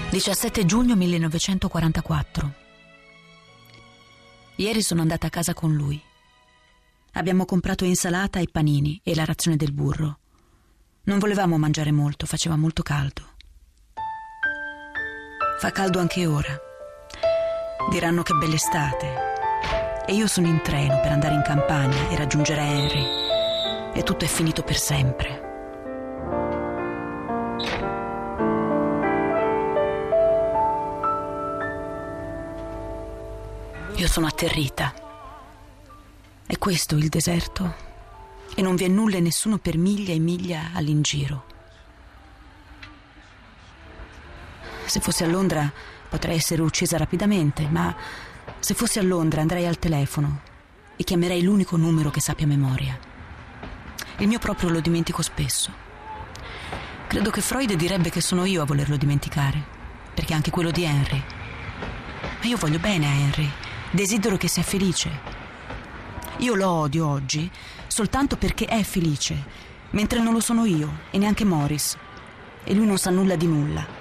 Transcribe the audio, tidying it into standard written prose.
17 giugno 1944. Ieri sono andata a casa con lui. Abbiamo comprato insalata e panini e la razione del burro. Non volevamo mangiare molto, faceva molto caldo. Fa caldo anche ora. Diranno che bella estate. E io sono in treno per andare in campagna e raggiungere Henry. E tutto è finito per sempre. Io sono atterrita. È questo il deserto? E non vi è nulla e nessuno per miglia e miglia all'ingiro. Se fossi a Londra potrei essere uccisa rapidamente, ma se fossi a Londra andrei al telefono e chiamerei l'unico numero che sappia a memoria. Il mio proprio lo dimentico spesso. Credo che Freud direbbe che sono io a volerlo dimenticare, perché anche quello di Henry. Ma io voglio bene a Henry. Desidero che sia felice. Io lo odio oggi soltanto perché è felice, mentre non lo sono io e neanche Morris. E lui non sa nulla di nulla.